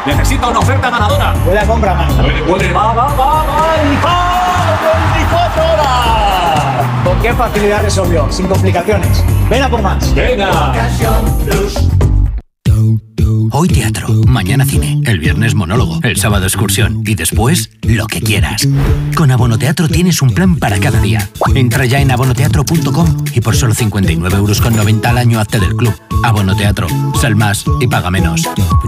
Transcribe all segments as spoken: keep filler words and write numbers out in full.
Necesito una oferta ganadora. Puede compra más. Puede, puede. Va, va, va, va. veinticuatro horas. ¿Con qué facilidad resolvió? Sin complicaciones. Ven a por más. Venga. Hoy teatro, mañana cine, el viernes monólogo, el sábado excursión y después lo que quieras. Con Abonoteatro tienes un plan para cada día. Entra ya en abonoteatro punto com y por solo cincuenta y nueve euros con noventa al año hazte del club. Abonoteatro, sal más y paga menos.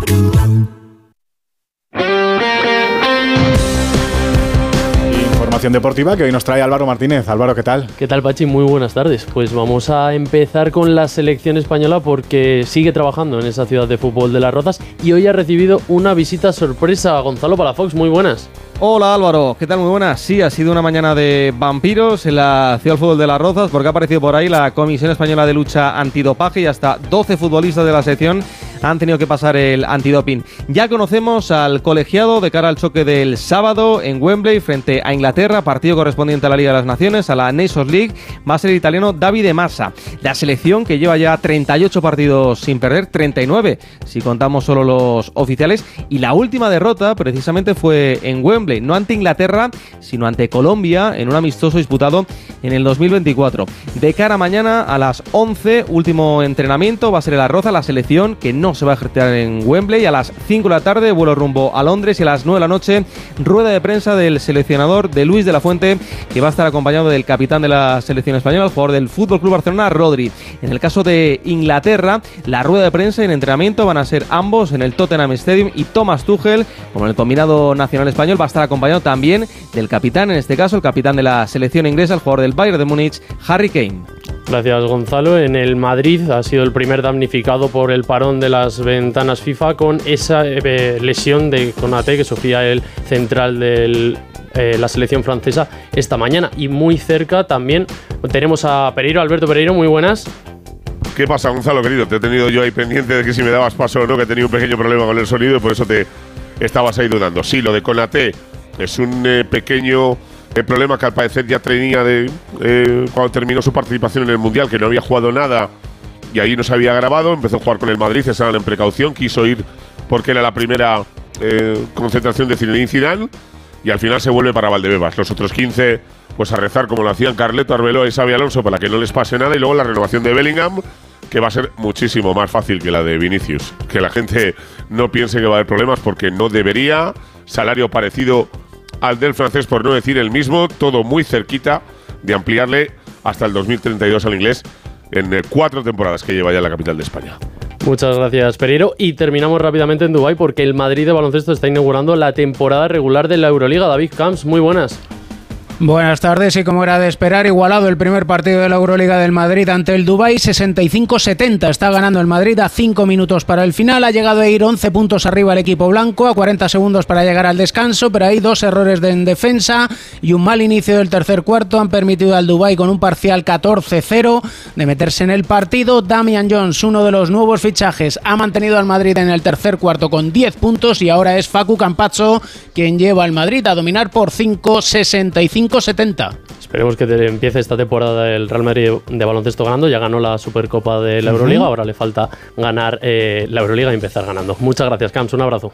Información deportiva que hoy nos trae Álvaro Martínez. Álvaro, ¿qué tal? ¿Qué tal, Pachi? Muy buenas tardes. Pues vamos a empezar con la selección española porque sigue trabajando en esa ciudad de fútbol de Las Rozas y hoy ha recibido una visita sorpresa. Gonzalo Palafox, muy buenas. Hola Álvaro, ¿qué tal? Muy buenas. Sí, ha sido una mañana de vampiros en la ciudad del fútbol de Las Rozas porque ha aparecido por ahí la Comisión Española de Lucha Antidopaje y hasta doce futbolistas de la selección han tenido que pasar el antidoping. Ya conocemos al colegiado de cara al choque del sábado en Wembley frente a Inglaterra, partido correspondiente a la Liga de las Naciones, a la Nations League. Va a ser el italiano Davide Massa. La selección que lleva ya treinta y ocho partidos sin perder, treinta y nueve si contamos solo los oficiales. Y la última derrota precisamente fue en Wembley, no ante Inglaterra, sino ante Colombia en un amistoso disputado en el dos mil veinticuatro. De cara a mañana a las once, último entrenamiento, va a ser el Las Rozas, la selección que no se va a ejercitar en Wembley. A las cinco de la tarde, vuelo rumbo a Londres y a las nueve de la noche, rueda de prensa del seleccionador de Luis de la Fuente, que va a estar acompañado del capitán de la selección española, el jugador del Fútbol Club Barcelona, Rodri. En el caso de Inglaterra, la rueda de prensa y el entrenamiento van a ser ambos en el Tottenham Stadium y Thomas Tuchel, como en el combinado nacional español, va a estar acompañado también del capitán, en este caso el capitán de la selección inglesa, el jugador del Bayern de Múnich, Harry Kane. Gracias, Gonzalo. En el Madrid ha sido el primer damnificado por el parón de las ventanas FIFA con esa eh, lesión de Konaté que sufría el central de eh, la selección francesa esta mañana. Y muy cerca también tenemos a Pereiro, Alberto Pereiro, muy buenas. ¿Qué pasa, Gonzalo, querido? Te he tenido yo ahí pendiente de que si me dabas paso o no, que he tenido un pequeño problema con el sonido y por eso te estabas ahí dudando. Sí, lo de Konaté es un eh, pequeño... El problema que al parecer ya tenía de eh, cuando terminó su participación en el Mundial, que no había jugado nada y ahí no se había grabado, empezó a jugar con el Madrid, estaban en precaución, quiso ir porque era la primera eh, concentración de Zinedine Zidane y al final se vuelve para Valdebebas. Los otros quince, pues a rezar como lo hacían Carleto, Arbeloa y Xabi Alonso para que no les pase nada y luego la renovación de Bellingham, que va a ser muchísimo más fácil que la de Vinicius. Que la gente no piense que va a haber problemas porque no debería, salario parecido al del francés, por no decir el mismo, todo muy cerquita de ampliarle hasta el dos mil treinta y dos al inglés en eh, cuatro temporadas que lleva ya en la capital de España. Muchas gracias, Pereiro. Y terminamos rápidamente en Dubái porque el Madrid de baloncesto está inaugurando la temporada regular de la Euroliga. David Camps, muy buenas. Buenas tardes, y como era de esperar, igualado el primer partido de la Euroliga del Madrid ante el Dubái, sesenta y cinco setenta. Está ganando el Madrid a cinco minutos para el final. Ha llegado a ir once puntos arriba el equipo blanco, a cuarenta segundos para llegar al descanso, pero hay dos errores de en defensa y un mal inicio del tercer cuarto han permitido al Dubái, con un parcial catorce cero, de meterse en el partido. Damian Jones, uno de los nuevos fichajes, ha mantenido al Madrid en el tercer cuarto con diez puntos y ahora es Facu Campazzo quien lleva al Madrid a dominar por cinco, sesenta y cinco setenta. Esperemos que empiece esta temporada el Real Madrid de baloncesto ganando. Ya ganó la Supercopa de la Euroliga, uh-huh. Ahora le falta ganar eh, la Euroliga y empezar ganando. Muchas gracias, Camps, un abrazo.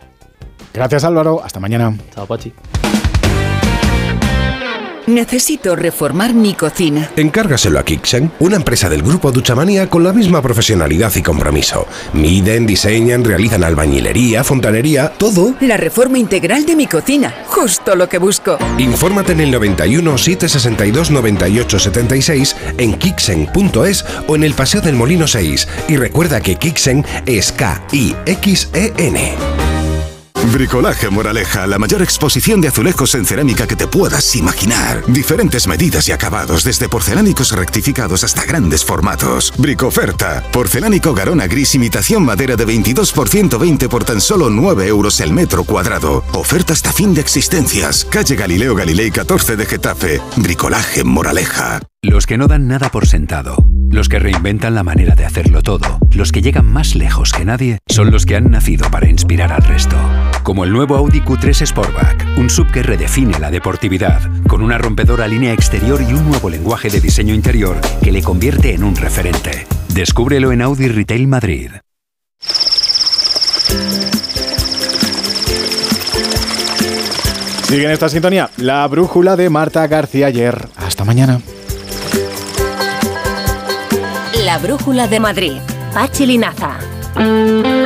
Gracias, Álvaro, hasta mañana. Chao, Pachi. Necesito reformar mi cocina. Encárgaselo a Kixen, una empresa del grupo Duchamanía con la misma profesionalidad y compromiso. Miden, diseñan, realizan albañilería, fontanería, todo. La reforma integral de mi cocina, justo lo que busco. Infórmate en el noventa y uno, setecientos sesenta y dos, noventa y ocho setenta y seis, en kixen punto es o en el Paseo del Molino seis. Y recuerda que Kixen es K I X E N. Bricolaje Moraleja, la mayor exposición de azulejos en cerámica que te puedas imaginar. Diferentes medidas y acabados, desde porcelánicos rectificados hasta grandes formatos. Bricoferta, porcelánico Garona gris imitación madera de veintidós por ciento veinte por tan solo nueve euros el metro cuadrado. Oferta hasta fin de existencias. Calle Galileo Galilei catorce de Getafe. Bricolaje Moraleja. Los que no dan nada por sentado, los que reinventan la manera de hacerlo todo, los que llegan más lejos que nadie, son los que han nacido para inspirar al resto. Como el nuevo Audi Q tres Sportback, un sub que redefine la deportividad, con una rompedora línea exterior y un nuevo lenguaje de diseño interior que le convierte en un referente. Descúbrelo en Audi Retail Madrid. Sigue en esta sintonía la brújula de Marta García Ayer. Hasta mañana. La brújula de Madrid. Pachi Linaza.